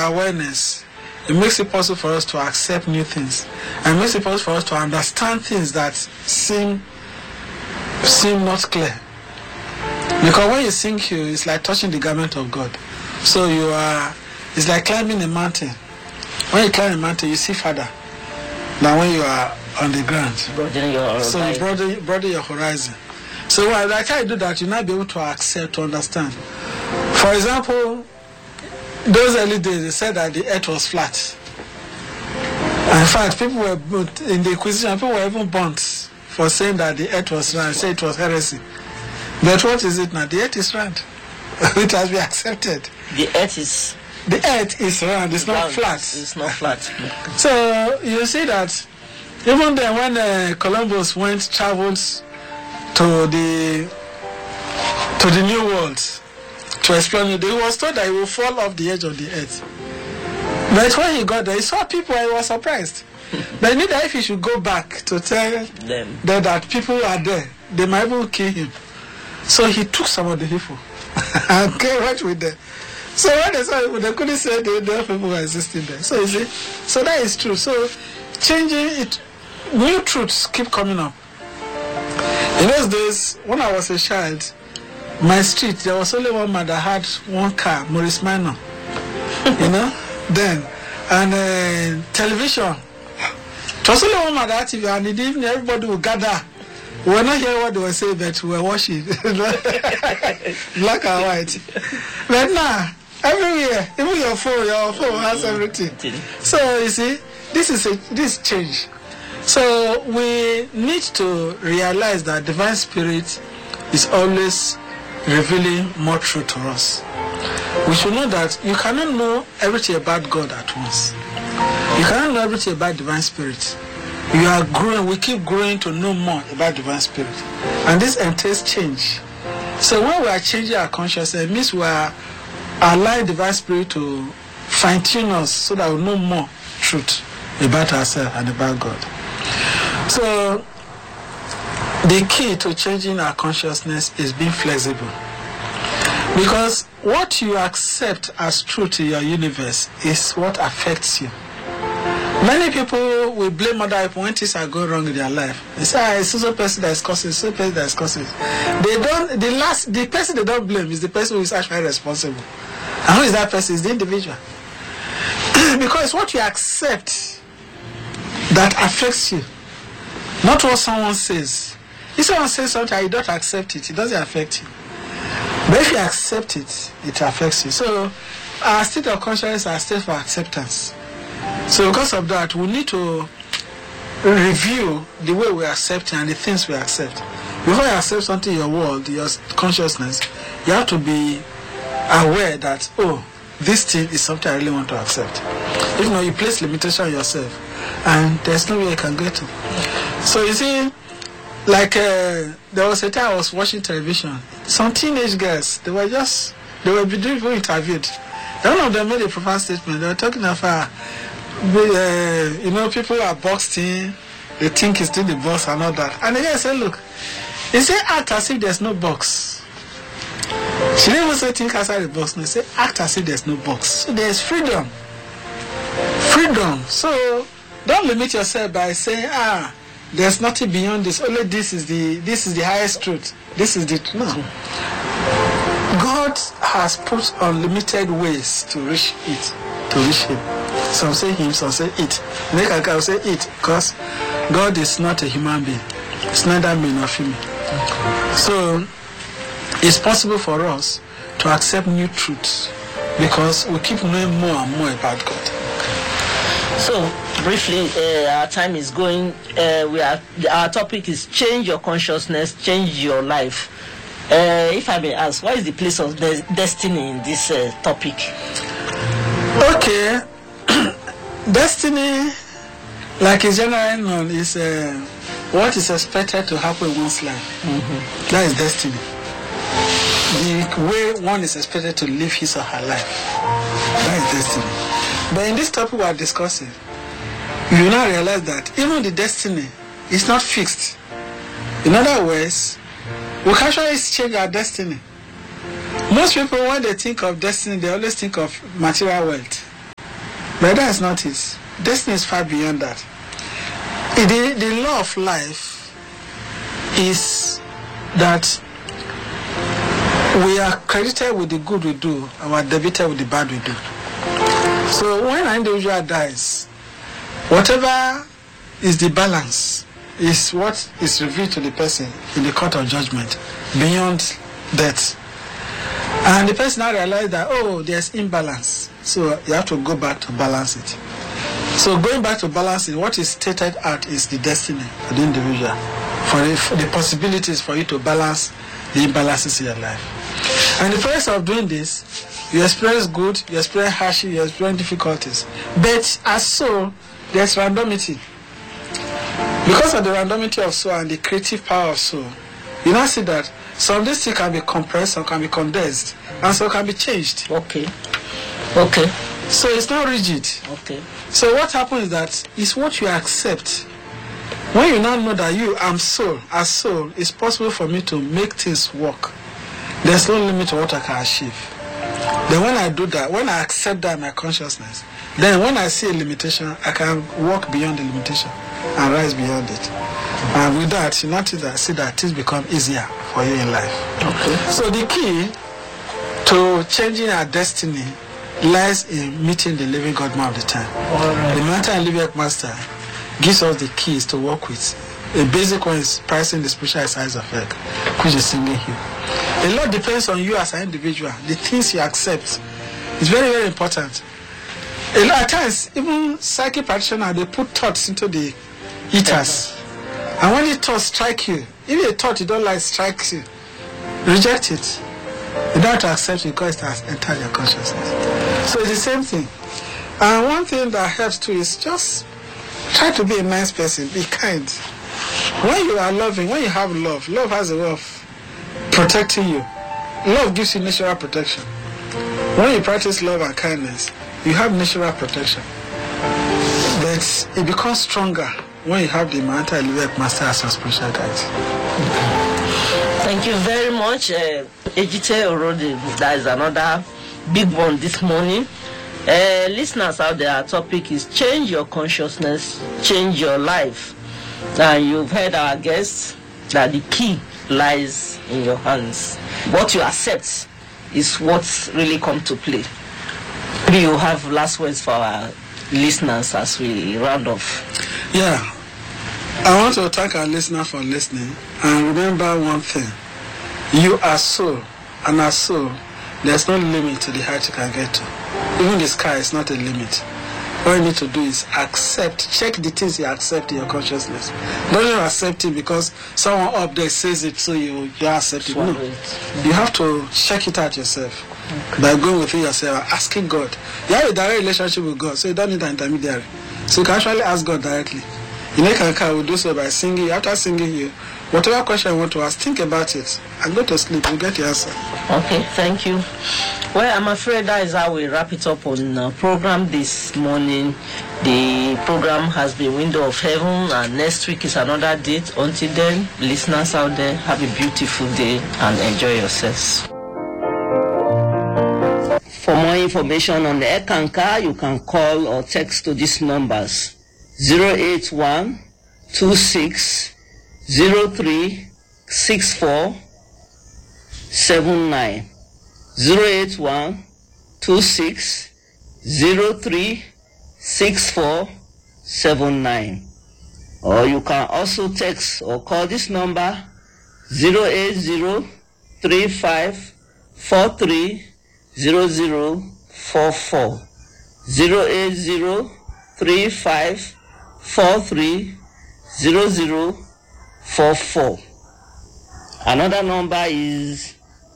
awareness, it makes it possible for us to accept new things, and makes it possible for us to understand things that seem not clear. Because when you sing here, it's like touching the garment of God. So it's like climbing a mountain. When you climb a mountain, you see farther than when you are on the ground. So you broaden your horizon. So when I try to do that, you'll not be able to accept, to understand. For example, those early days, they said that the earth was flat. And in fact, people were, in the Inquisition, people were even burnt for saying that the earth was round, say it was heresy. But what is it now? The earth is round. It has been accepted. The earth is round, it's not flat. It's not flat. So you see that even then when Columbus traveled to the New World to explore it, he was told that he will fall off the edge of the earth. But when he got there, he saw people and he was surprised. But he knew that if he should go back to tell them that people are there, they might even kill him. So he took some of the people and came right with them. So when they saw people, they couldn't say the people were existing there. So you see, so that is true. So changing it, new truths keep coming up. In those days, when I was a child, my street, there was only one man that had one car, Maurice Minor. Then. And television. It was only one man that had TV, and in the evening, everybody would gather. We were not hearing what they were saying, but we were watching. Black and white. But now, everywhere, even your phone has everything. So, you see, this change. So, we need to realize that Divine Spirit is always revealing more truth to us. We should know that you cannot know everything about God at once. You cannot know everything about Divine Spirit. You are growing, we keep growing to know more about Divine Spirit. And this entails change. So when we are changing our consciousness, it means we are allowing Divine Spirit to fine-tune us so that we know more truth about ourselves and about God. So the key to changing our consciousness is being flexible. Because what you accept as truth in your universe is what affects you. Many people will blame other people when things are going wrong in their life. They say, it's so person that is causing, so person that is causing. The person they don't blame is the person who is actually responsible. And who is that person? Is the individual. Because what you accept that affects you, not what someone says. If someone says something and you don't accept it, it doesn't affect you. But if you accept it, it affects you. So our state of consciousness is our state for acceptance. So because of that, we need to review the way we accept and the things we accept. Before you accept something in your world, your consciousness, you have to be aware that, this thing is something I really want to accept. If not, you place limitation on yourself, and there's no way you can get to. So you see, like there was a time I was watching television. Some teenage girls, they were being interviewed. One of them made a profound statement. They were talking about, people are boxed in, they think it's doing the box and all that. And the guy said, look, he said, act as if there's no box. She didn't even say think outside the box. No, he said, act as if there's no box. So there's freedom. Freedom. So don't limit yourself by saying, there's nothing beyond this. Only this is the highest truth. This is the truth. No. God has put unlimited ways to reach him. Some say him, some say it. Make a guy say it, because God is not a human being. It's neither male nor female. So it's possible for us to accept new truths because we keep knowing more and more about God. So briefly, our time is going. Our topic is change your consciousness, change your life. If I may ask, what is the place of destiny in this topic? Okay. Destiny, like is generally known, is what is expected to happen in one's life. Mm-hmm. That is destiny. The way one is expected to live his or her life. That is destiny. But in this topic we are discussing, you will now realize that even the destiny is not fixed. In other words, we can actually change our destiny. Most people, when they think of destiny, they always think of material wealth. But that's not it. Destiny is far beyond that. The law of life is that we are credited with the good we do and we are debited with the bad we do. So when an individual dies, whatever is the balance is what is revealed to the person in the court of judgment beyond death. And the person now realizes that, oh, there's imbalance. So you have to go back to balance it. So going back to balancing, what is stated out is the destiny of the individual, for the possibilities for you to balance the imbalances in your life. And in the process of doing this, you experience good, you experience hardship, you experience difficulties. But as soul, there's randomity. Because of the randomity of soul and the creative power of soul, you now see that some of these things can be compressed, some can be condensed, and some can be changed. Okay. So it's not rigid. Okay. So what happens is that it's what you accept. When you now know that you am soul, as soul, it's possible for me to make things work. There's no limit to what I can achieve. Then when I do that, when I accept that in my consciousness, then when I see a limitation, I can walk beyond the limitation and rise beyond it. And with that, you notice that, see that things become easier for you in life. Okay. So the key to changing our destiny lies in meeting the living God man of the time. Right. The Mentor and Living Master gives us the keys to work with. A basic one is pricing the spiritual exercise of egg, which is singing here. A lot depends on you as an individual. The things you accept is very, very important. A lot of times, even psychic practitioners, they put thoughts into the eaters. And when the thoughts strike you, if a thought you don't like strikes you, reject it. You don't have to accept it because it has entered your consciousness. So it's the same thing. And one thing that helps too is just try to be a nice person, be kind. When you are loving, when you have love, love has a way of protecting you. Love gives you natural protection. When you practice love and kindness, you have natural protection. But it becomes stronger when you have the Mentor and Living Master as your spiritual guide. Thank you very much, Ejite Orode. That is another big one this morning. Listeners out there, our topic is change your consciousness, change your life. And you've heard our guests that the key lies in your hands. What you accept is what's really come to play. Do you have last words for our listeners as we round off? Yeah. I want to thank our listener for listening. And remember one thing. You are soul. And as soul, there's no limit to the height you can get to. Even the sky is not a limit. All you need to do is accept, check the things you accept in your consciousness. Don't just accept it because someone up there says it, so you accept it. No. You have to check it out yourself. Okay. By going within yourself, asking God. You have a direct relationship with God, so you don't need an intermediary. So you can actually ask God directly. Inekanka will do so by singing. After singing you, whatever question you want to ask, think about it and go to sleep. You get your answer. Okay, thank you. Well, I'm afraid that is how we wrap it up on the program this morning. The program has been Window of Heaven, and next week is another date. Until then, listeners out there, have a beautiful day and enjoy yourselves. For more information on the Ekanka, you can call or text to these numbers: 081 26 03 64 79. 081 26 03 64 79. Or you can also text or call this number 080 35 43 0044. 080 35 43 0044. Another number is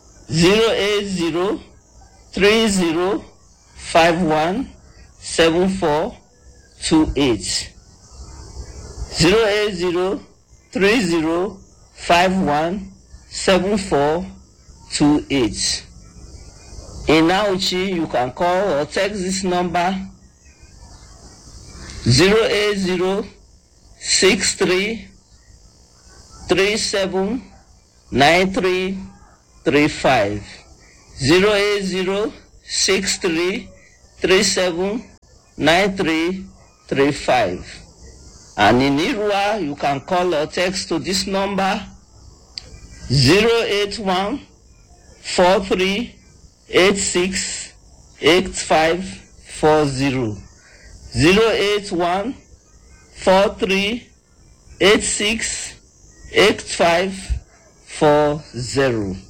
080 30 51 7428. 080 30 51 7428. In Auchi, you can call or text this number 080 63 37 9335. 080 63 37 9335. And in Irua, you can call or text to this number 081 4386 8540. 081 4386 8540.